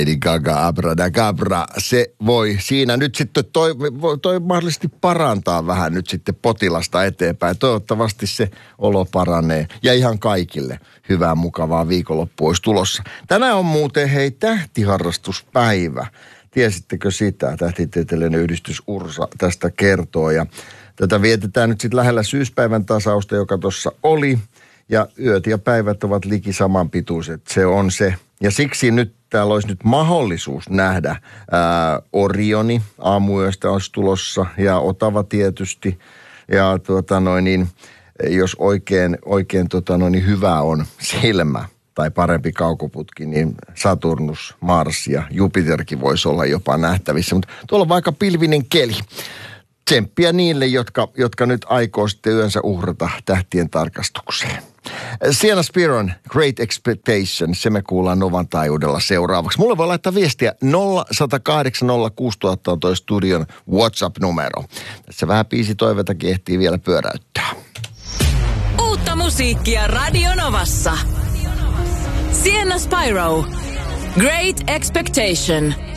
Lady Gaga, Abracadabra, se voi siinä nyt sitten toi mahdollisesti parantaa vähän nyt sitten potilasta eteenpäin. Toivottavasti se olo paranee ja ihan kaikille hyvää mukavaa viikonloppua olisi tulossa. Tänään on muuten tähtiharrastuspäivä. Tiesittekö sitä? Tähtitieteellinen yhdistys Ursa tästä kertoo ja tätä vietetään nyt sitten lähellä syyspäivän tasausta, joka tuossa oli. Ja yöt ja päivät ovat liki samanpituiset, se on se. Ja siksi nyt täällä olisi nyt mahdollisuus nähdä Orioni, aamuyöstä olisi tulossa ja Otava tietysti. Ja jos oikein hyvä on silmä tai parempi kaukoputki, niin Saturnus, Mars ja Jupiterkin voisi olla jopa nähtävissä. Mutta tuolla on vaikka pilvinen keli. Tsemppiä niille, jotka nyt aikoo sitten yönsä uhrata tähtien tarkastukseen. Sienna Spiron, Great Expectation, se me kuullaan Novan taajuudella seuraavaksi. Mulle voi laittaa viestiä 0108 06000 on toi studion WhatsApp-numero. Tässä vähän biisitoivetakin ehtii vielä pyöräyttää. Uutta musiikkia Radio Novassa. Sienna Spyro, Great Expectation.